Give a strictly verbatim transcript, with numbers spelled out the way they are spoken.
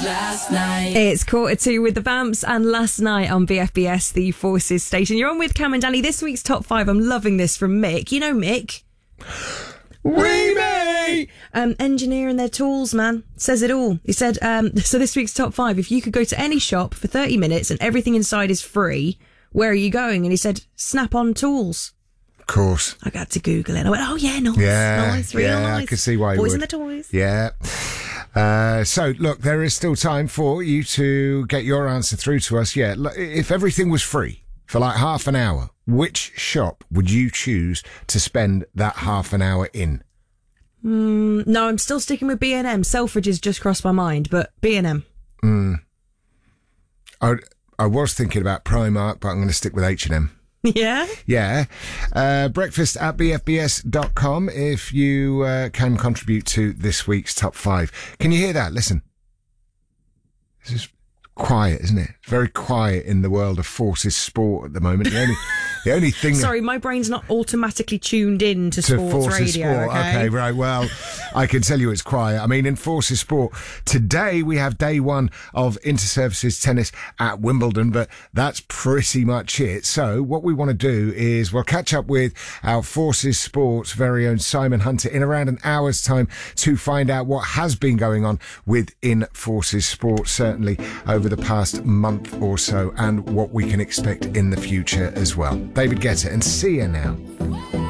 Last night. It's quarter two with the Vamps and Last Night on B F B S, the Forces station. You're on with Cam and Danny. This week's top five. I'm loving this from Mick. You know Mick. Weeby! Um, engineering their tools, man. Says it all. He said, um, so this week's top five, if you could go to any shop for thirty minutes and everything inside is free, where are you going? And he said, Snap-on Tools. Of course. I got to Google it. I went, oh yeah, nice. Yeah, nice, real yeah, nice. I can see why you Boys would. and the toys. Yeah. Uh, so, look, there is still time for you to get your answer through to us. Yeah, look, if everything was free for like half an hour, which shop would you choose to spend that half an hour in? Mm, no, I'm still sticking with B and M. Selfridges just crossed my mind, but B and M. Mm. I, I was thinking about Primark, but I'm going to stick with H and M. Yeah? Yeah. Uh, breakfast at b f b s dot com if you uh, can contribute to this week's top five. Can you hear that? Listen. This is quiet, isn't it? It's very quiet in the world of Forces sport at the moment. The only, the only thing... Sorry, my brain's not automatically tuned in to, to sports Forces radio, Sport. okay? Okay, right. Well, I can tell you it's quiet. I mean, in Forces Sport, today we have day one of Interservices tennis at Wimbledon, but that's pretty much it. So what we want to do is we'll catch up with our Forces Sport's very own Simon Hunter in around an hour's time to find out what has been going on within Forces Sport, certainly over the past month or so, and what we can expect in the future as well. David Guetta and See Ya Now.